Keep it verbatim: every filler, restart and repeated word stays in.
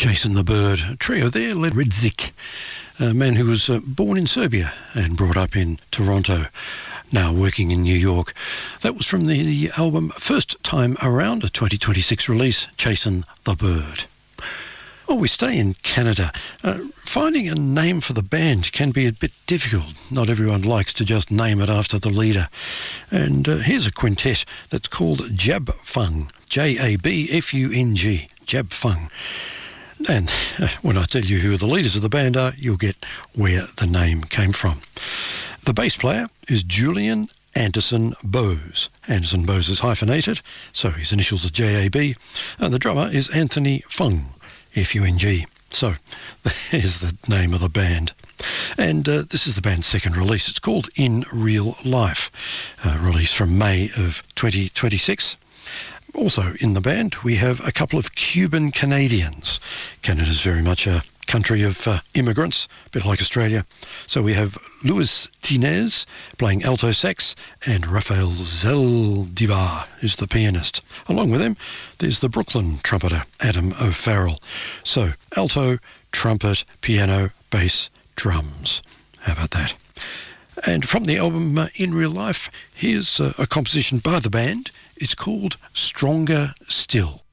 Jason the Bird, a trio there, led Ridzik, a man who was uh, born in Serbia and brought up in Toronto, now working in New York. That was from the, the album First Time Around, a twenty twenty-six release, Jason the Bird. Well, we stay in Canada. Uh, finding a name for the band can be a bit difficult. Not everyone likes to just name it after the leader. And uh, here's a quintet that's called Jab Fung, J A B F U N G, Jab Fung. And uh, when I tell you who the leaders of the band are, you'll get where the name came from. The bass player is Julian Anderson Bose. Anderson Bose is hyphenated, so his initials are J A B. And the drummer is Anthony Fung, F U N G. So there's the name of the band. And uh, this is the band's second release. It's called In Real Life, uh, released from May of twenty twenty-six. Also in the band, we have a couple of Cuban Canadians. Canada's very much a country of uh, immigrants, a bit like Australia. So we have Luis Tinez playing alto sax and Rafael Zaldivar is the pianist. Along with him, there's the Brooklyn trumpeter, Adam O'Farrell. So alto, trumpet, piano, bass, drums. How about that? And from the album uh, In Real Life, here's uh, a composition by the band. It's called Stronger Still.